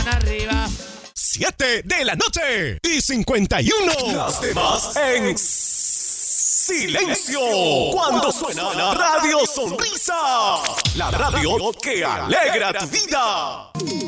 Arriba. 7 de la noche y 51. Las demás en silencio. Cuando suena la Radio Sonrisa. La radio que alegra tu vida.